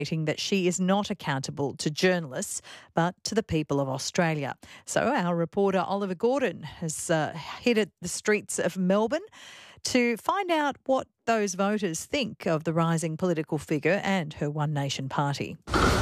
that she is not accountable to journalists but to the people of Australia. So our reporter Oliver Gordon has hit the streets of Melbourne to find out what those voters think of the rising political figure and her One Nation party.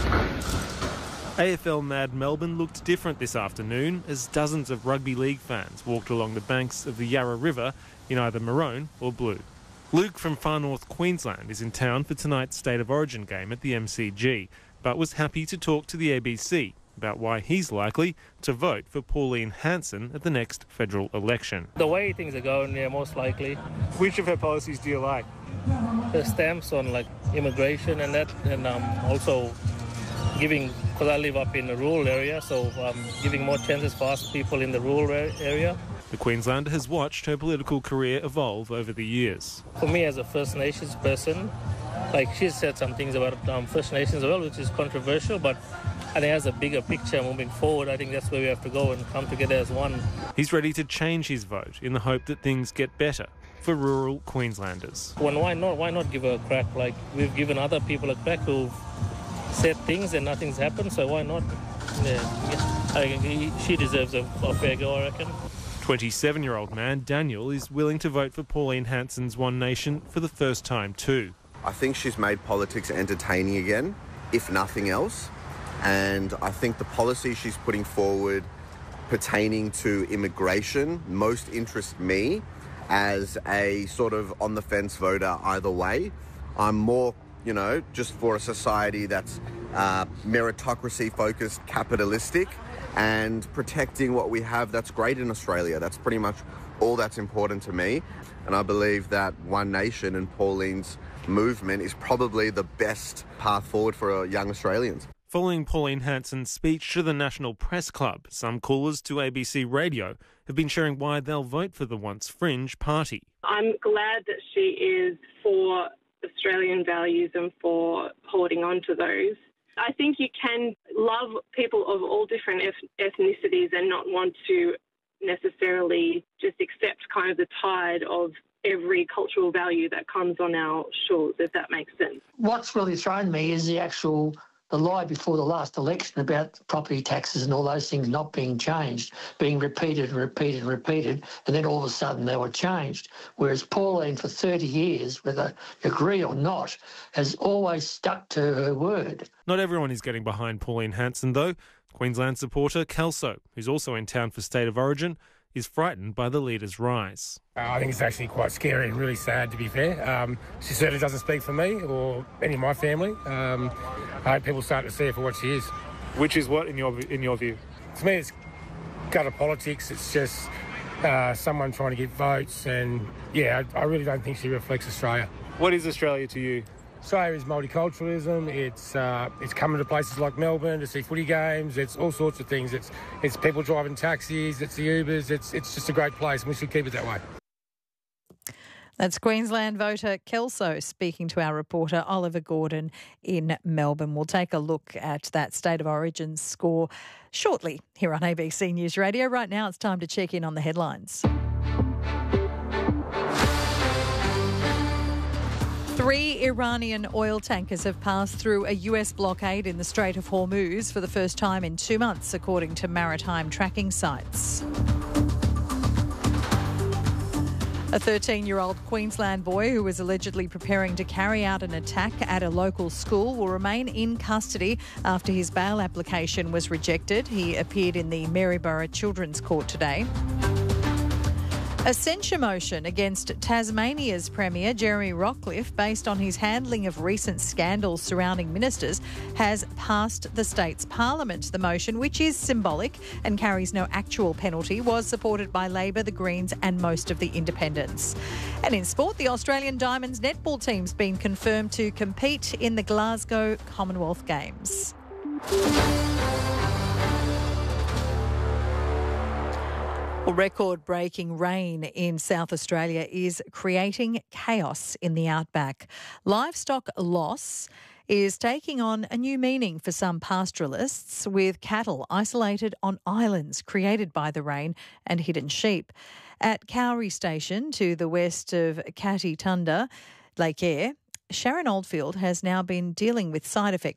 AFL Mad Melbourne looked different this afternoon as dozens of rugby league fans walked along the banks of the Yarra River in either maroon or blue. Luke from far north Queensland is in town for tonight's State of Origin game at the MCG, but was happy to talk to the ABC about why he's likely to vote for Pauline Hanson at the next federal election. The way things are going, yeah, most likely. Which of her policies do you like? The stamps on immigration and that, and also giving, because I live up in a rural area, so giving more chances for us people in the rural area. The Queenslander has watched her political career evolve over the years. For me as a First Nations person, she's said some things about First Nations as well, which is controversial, but I think as a bigger picture moving forward, I think that's where we have to go and come together as one. He's ready to change his vote in the hope that things get better for rural Queenslanders. Why not give her a crack? We've given other people a crack who've said things and nothing's happened, so why not? She deserves a fair go, I reckon. 27-year-old man Daniel is willing to vote for Pauline Hanson's One Nation for the first time too. I think she's made politics entertaining again, if nothing else. And I think the policy she's putting forward pertaining to immigration most interests me as a sort of on-the-fence voter either way. I'm more, just for a society that's meritocracy-focused, capitalistic, and protecting what we have that's great in Australia. That's pretty much all that's important to me. And I believe that One Nation and Pauline's movement is probably the best path forward for young Australians. Following Pauline Hanson's speech to the National Press Club, some callers to ABC Radio have been sharing why they'll vote for the once fringe party. I'm glad that she is for Australian values and for holding on to those. I think you can love people of all different ethnicities and not want to necessarily just accept kind of the tide of every cultural value that comes on our shores, if that makes sense. What's really thrown me is the lie before the last election about property taxes and all those things not being changed, being repeated and repeated and repeated, and then all of a sudden they were changed. Whereas Pauline, for 30 years, whether you agree or not, has always stuck to her word. Not everyone is getting behind Pauline Hanson, though. Queensland supporter Kelso, who's also in town for State of Origin, is frightened by the leader's rise. I think it's actually quite scary and really sad, to be fair. She certainly doesn't speak for me or any of my family. I hope people start to see her for what she is. Which is what, in your view? To me, it's gutter politics. It's just someone trying to get votes, and I really don't think she reflects Australia. What is Australia to you? Australia is multiculturalism. It's coming to places like Melbourne to see footy games. It's all sorts of things. It's people driving taxis. It's the Ubers. It's just a great place, and we should keep it that way. That's Queensland voter Kelso speaking to our reporter Oliver Gordon in Melbourne. We'll take a look at that State of Origin score shortly here on ABC News Radio. Right now it's time to check in on the headlines. 3 Iranian oil tankers have passed through a US blockade in the Strait of Hormuz for the first time in 2 months, according to maritime tracking sites. A 13-year-old Queensland boy who was allegedly preparing to carry out an attack at a local school will remain in custody after his bail application was rejected. He appeared in the Maryborough Children's Court today. A censure motion against Tasmania's Premier, Jeremy Rockliff, based on his handling of recent scandals surrounding ministers, has passed the state's parliament. The motion, which is symbolic and carries no actual penalty, was supported by Labor, the Greens and most of the independents. And in sport, the Australian Diamonds netball team's been confirmed to compete in the Glasgow Commonwealth Games. Well, record-breaking rain in South Australia is creating chaos in the outback. Livestock loss is taking on a new meaning for some pastoralists, with cattle isolated on islands created by the rain and hidden sheep. At Cowrie Station, to the west of Catty Tunda, Lake Eyre, Sharon Oldfield has now been dealing with side effects